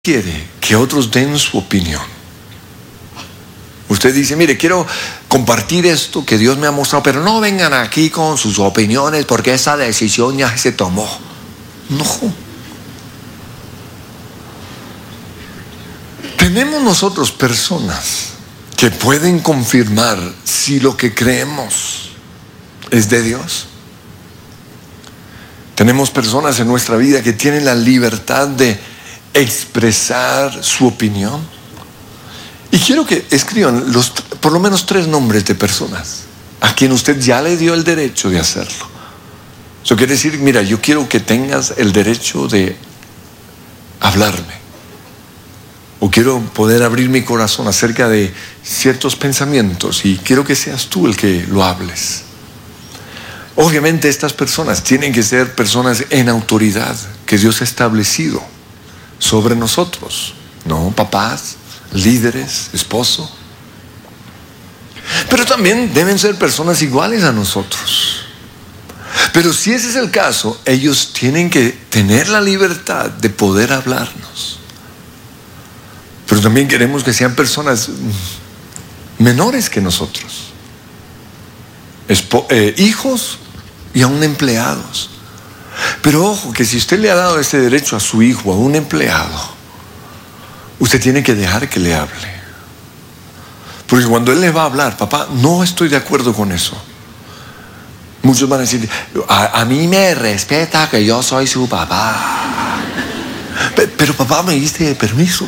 quiere que otros den su opinión. Usted dice, mire, quiero compartir esto que Dios me ha mostrado, pero no vengan aquí con sus opiniones porque esa decisión ya se tomó. No. Tenemos nosotros personas que pueden confirmar si lo que creemos es de Dios. Tenemos personas en nuestra vida que tienen la libertad de expresar su opinión. Y quiero que escriban por lo menos 3 nombres de personas a quien usted ya le dio el derecho de hacerlo. Eso quiere decir, mira, yo quiero que tengas el derecho de hablarme, o quiero poder abrir mi corazón acerca de ciertos pensamientos y quiero que seas tú el que lo hables. Obviamente estas personas tienen que ser personas en autoridad que Dios ha establecido sobre nosotros, ¿no? Papás, líderes, esposo. Pero también deben ser personas iguales a nosotros. Pero si ese es el caso, ellos tienen que tener la libertad de poder hablarnos. Pero también queremos que sean personas menores que nosotros, hijos y aún empleados. Pero ojo, que si usted le ha dado ese derecho a su hijo, a un empleado, usted tiene que dejar que le hable. Porque cuando él le va a hablar, papá, no estoy de acuerdo con eso. Muchos van a decir, a mí me respeta que yo soy su papá. Pero papá, me diste permiso.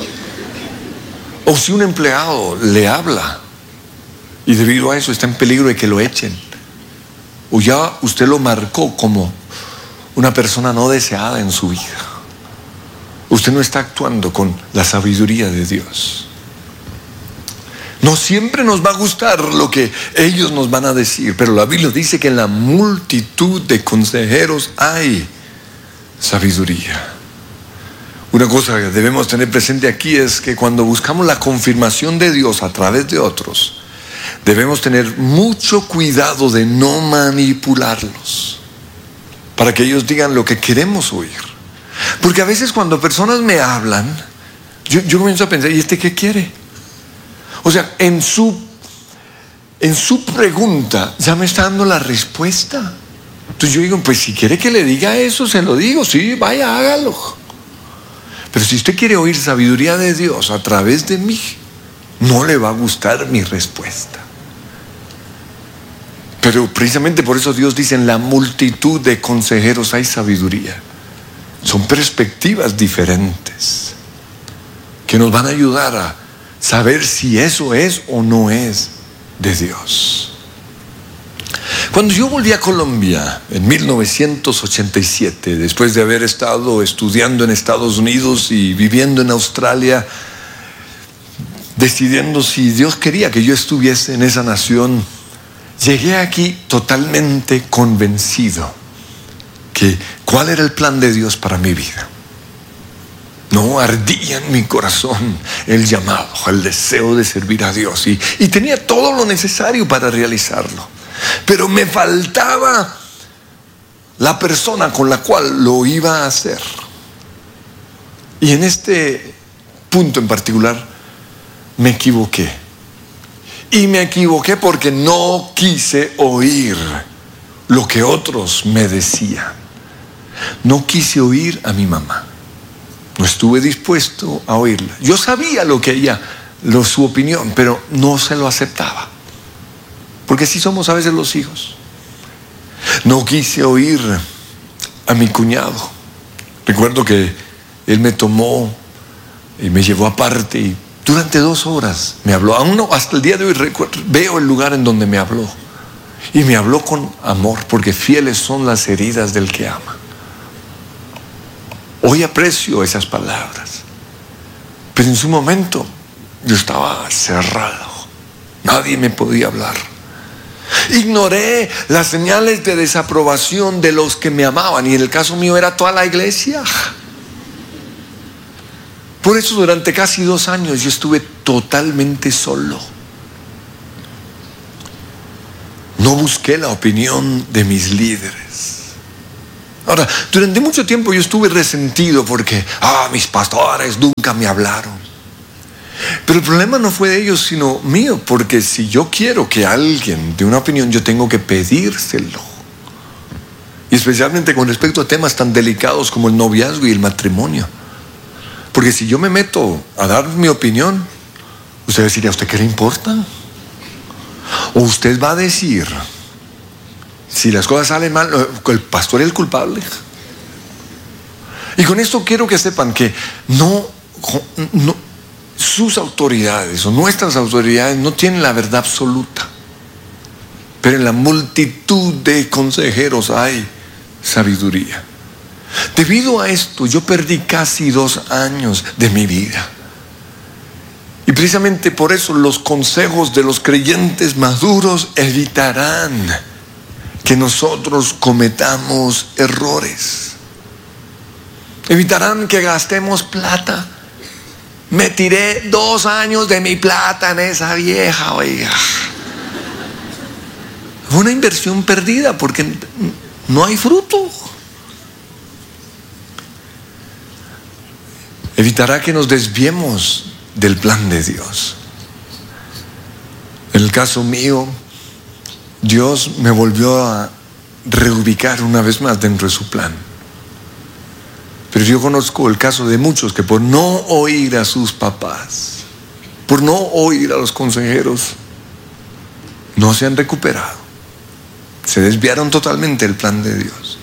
O si un empleado le habla y debido a eso está en peligro de que lo echen, o ya usted lo marcó como una persona no deseada en su vida, usted no está actuando con la sabiduría de Dios. No siempre nos va a gustar lo que ellos nos van a decir, pero la Biblia dice que en la multitud de consejeros hay sabiduría. Una cosa que debemos tener presente aquí es que cuando buscamos la confirmación de Dios a través de otros, debemos tener mucho cuidado de no manipularlos para que ellos digan lo que queremos oír. Porque a veces cuando personas me hablan, yo comienzo a pensar, ¿y este qué quiere? O sea, en su pregunta ya me está dando la respuesta. Entonces yo digo, pues si quiere que le diga eso, se lo digo, sí, vaya, hágalo. Pero si usted quiere oír sabiduría de Dios a través de mí, no le va a gustar mi respuesta. Pero precisamente por eso Dios dice, en la multitud de consejeros hay sabiduría. Son perspectivas diferentes que nos van a ayudar a saber si eso es o no es de Dios. Cuando yo volví a Colombia en 1987, después de haber estado estudiando en Estados Unidos y viviendo en Australia, decidiendo si Dios quería que yo estuviese en esa nación, llegué aquí totalmente convencido que cuál era el plan de Dios para mi vida. No, ardía en mi corazón el llamado, el deseo de servir a Dios y tenía todo lo necesario para realizarlo. Pero me faltaba la persona con la cual lo iba a hacer. Y en este punto en particular me equivoqué. Y me equivoqué porque no quise oír lo que otros me decían. No quise oír a mi mamá. No estuve dispuesto a oírla. Yo sabía lo que ella, su opinión, pero no se lo aceptaba. Porque así somos a veces los hijos. No quise oír a mi cuñado. Recuerdo que él me tomó y me llevó aparte y durante 2 horas me habló. Aún no, hasta el día de hoy veo el lugar en donde me habló. Y me habló con amor, porque fieles son las heridas del que ama. Hoy aprecio esas palabras. Pero en su momento yo estaba cerrado. Nadie me podía hablar. Ignoré las señales de desaprobación de los que me amaban, y en el caso mío era toda la iglesia. Por eso durante casi 2 años yo estuve totalmente solo. No busqué la opinión de mis líderes. Ahora, durante mucho tiempo yo estuve resentido porque, mis pastores nunca me hablaron. Pero el problema no fue de ellos, sino mío, porque si yo quiero que alguien dé una opinión, yo tengo que pedírselo. Y especialmente con respecto a temas tan delicados como el noviazgo y el matrimonio. Porque si yo me meto a dar mi opinión, usted va a decir, ¿a usted qué le importa? O usted va a decir, si las cosas salen mal, el pastor es el culpable. Y con esto quiero que sepan que no sus autoridades o nuestras autoridades no tienen la verdad absoluta. Pero en la multitud de consejeros hay sabiduría. Debido a esto, yo perdí casi 2 años de mi vida. Y precisamente por eso los consejos de los creyentes maduros evitarán que nosotros cometamos errores. Evitarán que gastemos plata. Me tiré 2 años de mi plata en esa vieja, oiga. Fue una inversión perdida porque no hay fruto. Evitará que nos desviemos del plan de Dios. En el caso mío, Dios me volvió a reubicar una vez más dentro de su plan. Pero yo conozco el caso de muchos que por no oír a sus papás, por no oír a los consejeros, no se han recuperado. Se desviaron totalmente del plan de Dios.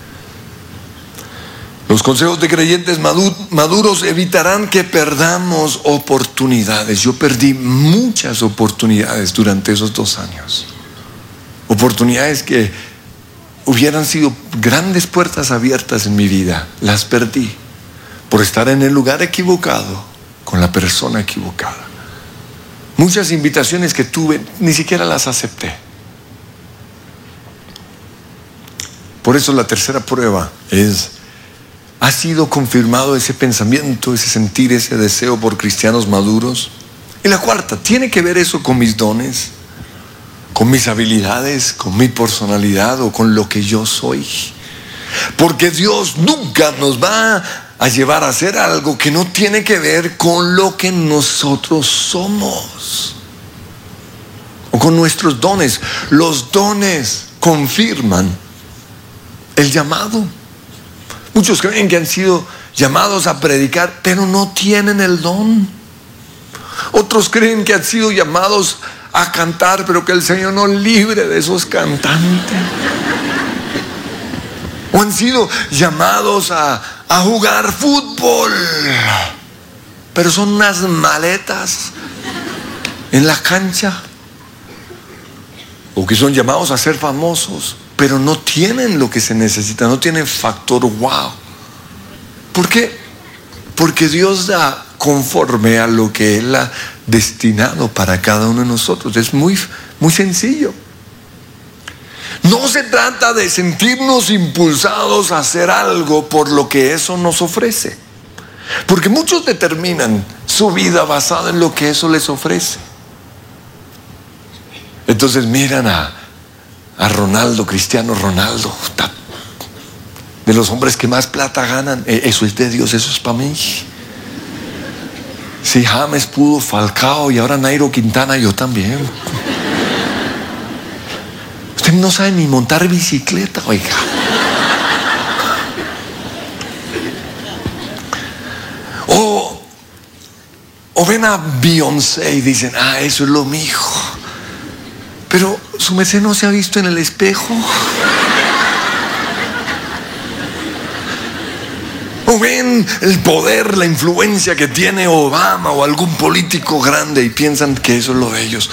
Los consejos de creyentes maduros evitarán que perdamos oportunidades. Yo perdí muchas oportunidades durante esos 2 años. Oportunidades que hubieran sido grandes puertas abiertas en mi vida. Las perdí por estar en el lugar equivocado, con la persona equivocada. Muchas invitaciones que tuve, ni siquiera las acepté. Por eso la tercera prueba es: ¿ha sido confirmado ese pensamiento, ese sentir, ese deseo por cristianos maduros? Y la cuarta, ¿tiene que ver eso con mis dones, con mis habilidades, con mi personalidad o con lo que yo soy? Porque Dios nunca nos va a llevar a hacer algo que no tiene que ver con lo que nosotros somos o con nuestros dones. Los dones confirman el llamado. Muchos creen que han sido llamados a predicar, pero no tienen el don. Otros creen que han sido llamados a cantar, pero que el Señor nos libre de esos cantantes. O han sido llamados a jugar fútbol, pero son unas maletas en la cancha. O que son llamados a ser famosos, pero no tienen lo que se necesita, no tienen factor wow. ¿Por qué? Porque Dios da conforme a lo que Él ha destinado para cada uno de nosotros. Es muy sencillo. No se trata de sentirnos impulsados a hacer algo por lo que eso nos ofrece, porque muchos determinan su vida basada en lo que eso les ofrece. Entonces miran a Ronaldo, Cristiano Ronaldo, de los hombres que más plata ganan. Eso es de Dios, eso es para mí. Si James pudo, Falcao, y ahora Nairo Quintana, yo también. Usted no sabe ni montar bicicleta, oiga. O ven a Beyoncé y dicen, eso es lo mío. Pero su merced no se ha visto en el espejo. O ven el poder, la influencia que tiene Obama o algún político grande y piensan que eso es lo de ellos.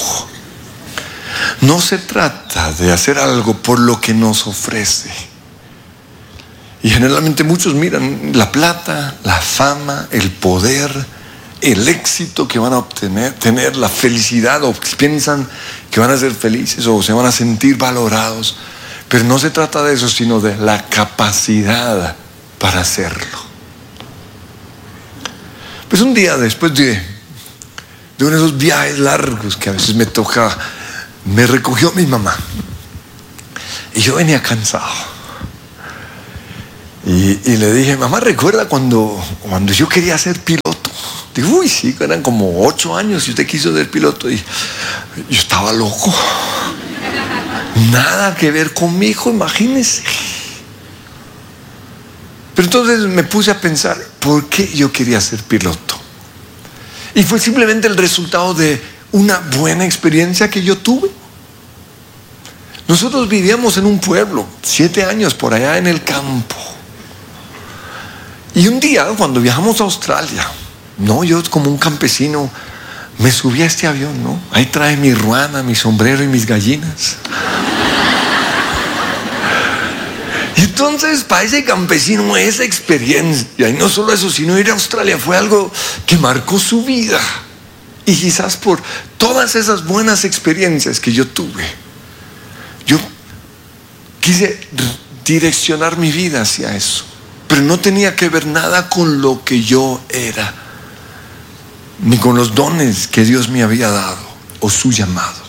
No se trata de hacer algo por lo que nos ofrece. Y generalmente muchos miran la plata, la fama, el poder, el éxito que van a obtener, tener la felicidad, o piensan que van a ser felices o se van a sentir valorados. Pero no se trata de eso, sino de la capacidad para hacerlo. Pues un día después de uno de esos viajes largos que a veces me toca, me recogió mi mamá y yo venía cansado. Y le dije, mamá, ¿recuerda cuando yo quería ser piloto? Digo, uy, sí, eran como 8 años y usted quiso ser piloto. Y yo estaba loco. Nada que ver conmigo, imagínense. Pero entonces me puse a pensar, ¿por qué yo quería ser piloto? Y fue simplemente el resultado de una buena experiencia que yo tuve. Nosotros vivíamos en un pueblo, 7 años por allá en el campo. Y un día, cuando viajamos a Australia, yo como un campesino me subí a este avión, ¿no? Ahí trae mi ruana, mi sombrero y mis gallinas. Y entonces, para ese campesino, esa experiencia, y no solo eso, sino ir a Australia, fue algo que marcó su vida. Y quizás por todas esas buenas experiencias que yo tuve, yo quise direccionar mi vida hacia eso. Pero no tenía que ver nada con lo que yo era, ni con los dones que Dios me había dado o su llamado.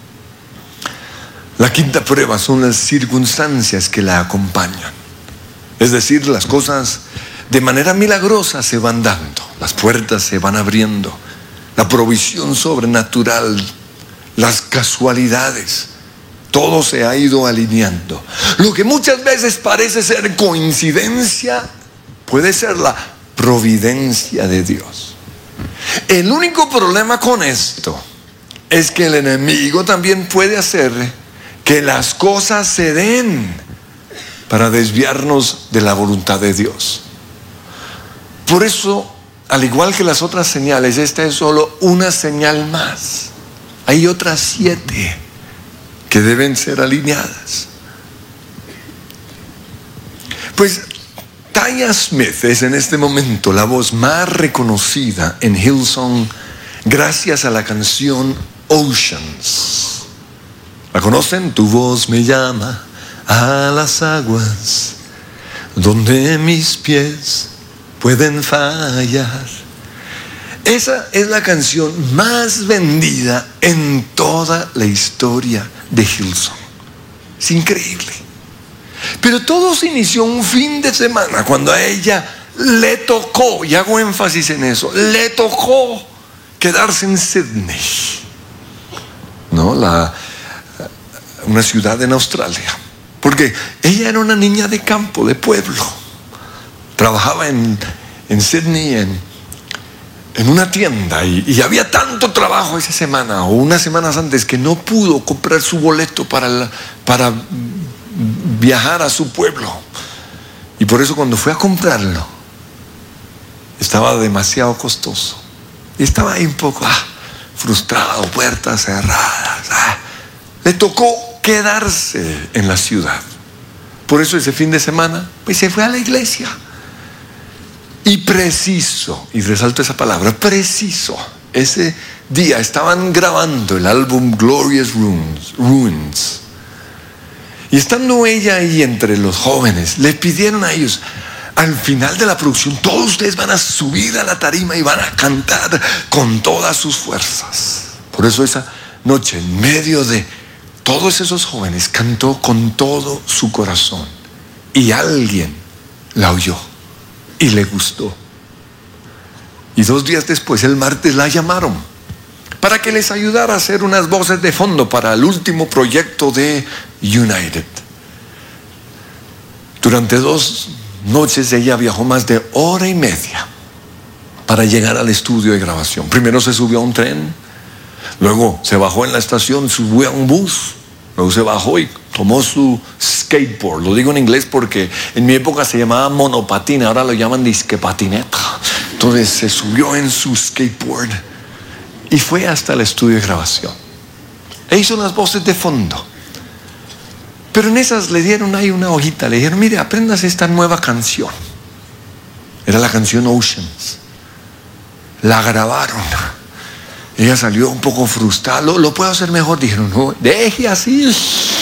La quinta prueba son las circunstancias que la acompañan. Es decir, las cosas de manera milagrosa se van dando, las puertas se van abriendo, la provisión sobrenatural, las casualidades. Todo se ha ido alineando. Lo que muchas veces parece ser coincidencia, puede ser la providencia de Dios. El único problema con esto es que el enemigo también puede hacer que las cosas se den para desviarnos de la voluntad de Dios. Por eso, al igual que las otras señales, esta es solo una señal más. Hay otras 7 que deben ser alineadas. Pues Taya Smith es en este momento la voz más reconocida en Hillsong gracias a la canción Oceans. ¿La conocen? Tu voz me llama a las aguas donde mis pies pueden fallar. Esa es la canción más vendida en toda la historia de Hillsong. Es increíble. Pero todo se inició un fin de semana cuando a ella le tocó, y hago énfasis en eso, le tocó quedarse en Sydney, ¿no? Una ciudad en Australia. Porque ella era una niña de campo, de pueblo. Trabajaba en Sydney en una tienda y había tanto trabajo esa semana o unas semanas antes que no pudo comprar su boleto para viajar a su pueblo. Y por eso cuando fue a comprarlo estaba demasiado costoso y estaba ahí un poco frustrado, puertas cerradas. Le tocó quedarse en la ciudad. Por eso ese fin de semana pues se fue a la iglesia. Y preciso, y resalto esa palabra, preciso, ese día estaban grabando el álbum Glorious Ruins. Y estando ella ahí entre los jóvenes, le pidieron a ellos, al final de la producción, todos ustedes van a subir a la tarima y van a cantar con todas sus fuerzas. Por eso esa noche, en medio de todos esos jóvenes, cantó con todo su corazón. Y alguien la oyó y le gustó. Y 2 días después, el martes, la llamaron para que les ayudara a hacer unas voces de fondo para el último proyecto de United. Durante 2 noches ella viajó más de 1.5 horas para llegar al estudio de grabación. Primero se subió a un tren, luego se bajó en la estación, subió a un bus, luego se bajó y tomó su skateboard. Lo digo en inglés porque en mi época se llamaba monopatina, ahora lo llaman disque patineta. Entonces se subió en su skateboard y fue hasta el estudio de grabación e hizo las voces de fondo. Pero en esas le dieron ahí una hojita, le dijeron, mire, aprendas esta nueva canción. Era la canción Oceans. La grabaron. Ella salió un poco frustrada. ¿Lo puedo hacer mejor? Dijeron, no, deje así.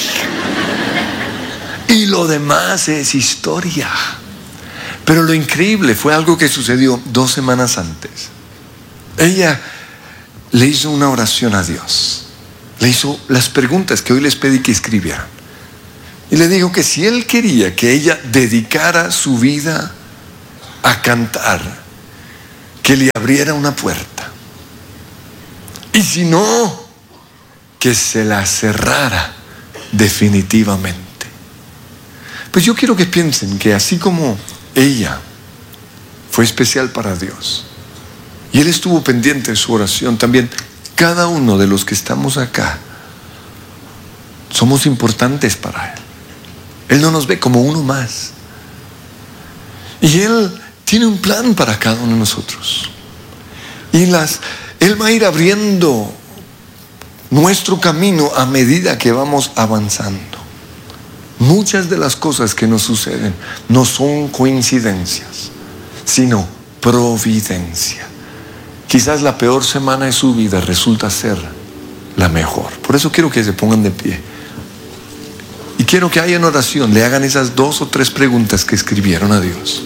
Y lo demás es historia. Pero lo increíble fue algo que sucedió 2 semanas antes. Ella le hizo una oración a Dios. Le hizo las preguntas que hoy les pedí que escribieran. Y le dijo que si él quería que ella dedicara su vida a cantar, que le abriera una puerta. Y si no, que se la cerrara definitivamente. Pues yo quiero que piensen que así como ella fue especial para Dios y Él estuvo pendiente de su oración, también cada uno de los que estamos acá somos importantes para Él. Él no nos ve como uno más. Y Él tiene un plan para cada uno de nosotros. Y Él va a ir abriendo nuestro camino a medida que vamos avanzando. Muchas de las cosas que nos suceden no son coincidencias, sino providencia. Quizás la peor semana de su vida resulta ser la mejor. Por eso quiero que se pongan de pie. Y quiero que ahí en oración le hagan esas 2 o 3 preguntas que escribieron a Dios.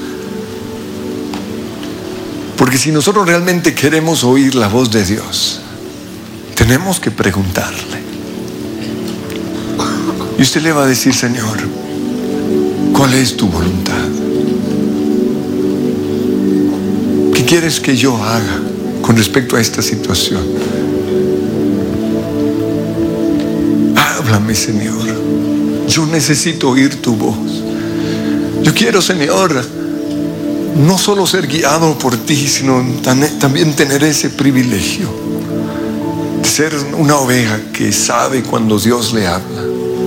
Porque si nosotros realmente queremos oír la voz de Dios, tenemos que preguntarle. Y usted le va a decir: Señor, ¿cuál es tu voluntad? ¿Qué quieres que yo haga con respecto a esta situación? Háblame, Señor. Yo necesito oír tu voz. Yo quiero, Señor, no solo ser guiado por ti, sino también tener ese privilegio de ser una oveja que sabe cuando Dios le habla.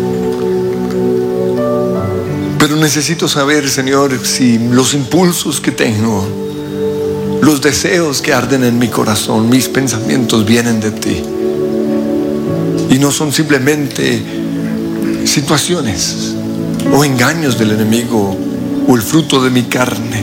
Pero necesito saber, Señor, si los impulsos que tengo, los deseos que arden en mi corazón, mis pensamientos vienen de ti y no son simplemente situaciones o engaños del enemigo o el fruto de mi carne.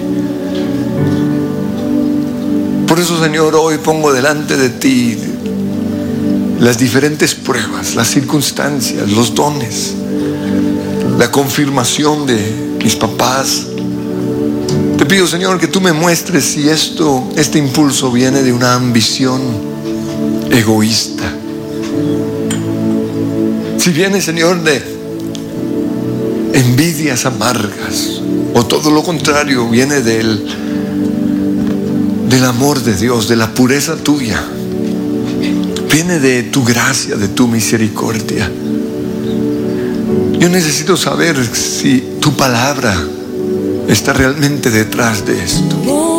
Por eso, Señor, hoy pongo delante de ti las diferentes pruebas, las circunstancias, los dones, la confirmación de mis papás. Te pido, Señor, que tú me muestres si este impulso viene de una ambición egoísta, si viene, Señor, de envidias amargas, o todo lo contrario, viene del amor de Dios, de la pureza tuya, viene de tu gracia, de tu misericordia. Yo necesito saber si tu palabra está realmente detrás de esto.